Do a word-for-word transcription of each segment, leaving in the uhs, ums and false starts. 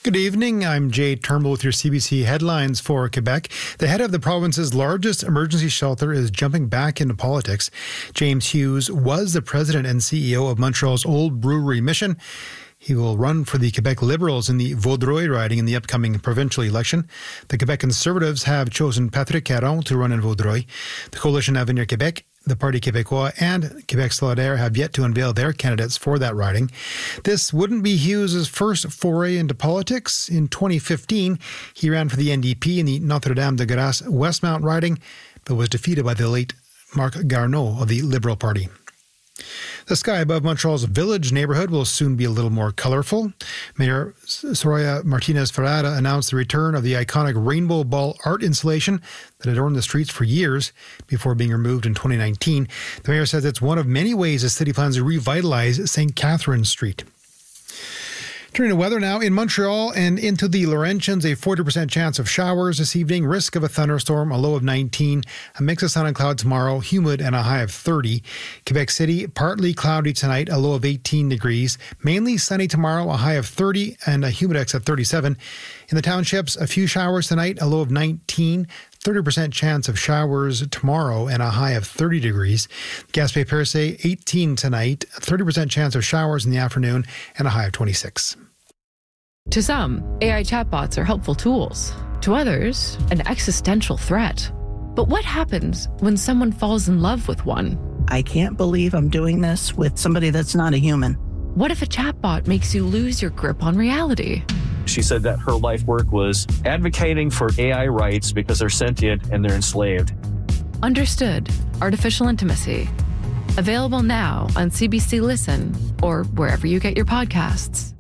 Good evening. I'm Jay Turnbull with your C B C headlines for Quebec. The head of the province's largest emergency shelter is jumping back into politics. James Hughes was the president and C E O of Montreal's Old Brewery Mission. He will run for the Quebec Liberals in the Vaudreuil riding in the upcoming provincial election. The Quebec Conservatives have chosen Patrick Caron to run in Vaudreuil. The Coalition Avenir Québec, the Parti Québécois, and Québec Solidaire have yet to unveil their candidates for that riding. This wouldn't be Hughes' first foray into politics. In twenty fifteen, he ran for the N D P in the Notre-Dame-de-Grâce Westmount riding, but was defeated by the late Marc Garneau of the Liberal Party. The sky above Montreal's Village neighborhood will soon be a little more colorful. Mayor Soraya Martinez-Ferrada announced the return of the iconic Rainbow Ball art installation that adorned the streets for years before being removed in twenty nineteen. The mayor says it's one of many ways the city plans to revitalize Saint Catherine Street. Turning to weather now, in Montreal and into the Laurentians, a forty percent chance of showers this evening, risk of a thunderstorm, a low of nineteen, a mix of sun and cloud tomorrow, humid and a high of thirty. Quebec City, partly cloudy tonight, a low of eighteen degrees, mainly sunny tomorrow, a high of thirty and a humidex of thirty-seven. In the townships, a few showers tonight, a low of nineteen, thirty percent chance of showers tomorrow and a high of thirty degrees. Gaspé-Percé, eighteen tonight, thirty percent chance of showers in the afternoon and a high of twenty-six. To some, A I chatbots are helpful tools. To others, an existential threat. But what happens when someone falls in love with one? I can't believe I'm doing this with somebody that's not a human. What if a chatbot makes you lose your grip on reality? She said that her life work was advocating for A I rights because they're sentient and they're enslaved. Understood. Artificial Intimacy. Available now on C B C Listen or wherever you get your podcasts.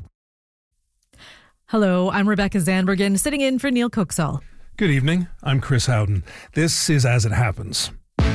Hello, I'm Rebecca Zandbergen, sitting in for Neil Cooksall. Good evening. I'm Chris Howden. This is As It Happens.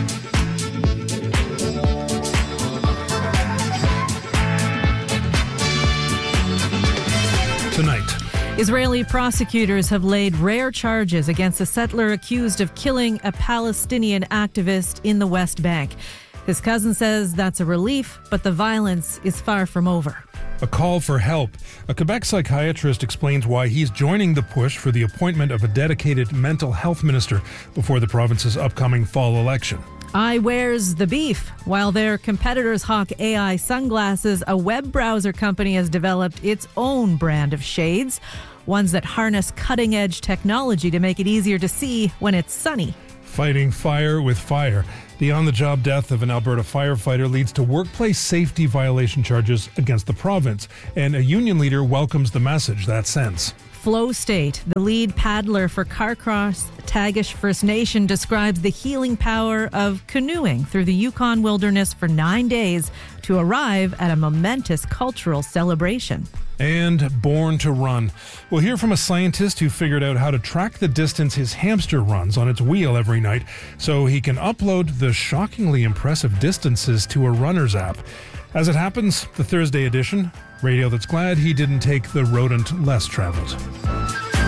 Tonight, Israeli prosecutors have laid rare charges against a settler accused of killing a Palestinian activist in the West Bank. His cousin says that's a relief, but the violence is far from over. a call for help. A Quebec psychiatrist explains why he's joining the push for the appointment of a dedicated mental health minister before the province's upcoming fall election. I wears the beef. While their competitors hawk A I sunglasses, a web browser company has developed its own brand of shades, ones that harness cutting-edge technology to make it easier to see when it's sunny. Fighting fire with fire. The on-the-job death of an Alberta firefighter leads to workplace safety violation charges against the province, and a union leader welcomes the message that sends. Flow State, the lead paddler for Carcross Tagish First Nation, describes the healing power of canoeing through the Yukon wilderness for nine days to arrive at a momentous cultural celebration. And Born to Run. We'll hear from a scientist who figured out how to track the distance his hamster runs on its wheel every night so he can upload the shockingly impressive distances to a runner's app. As it happens, the Thursday edition, radio that's glad he didn't take the rodent less traveled.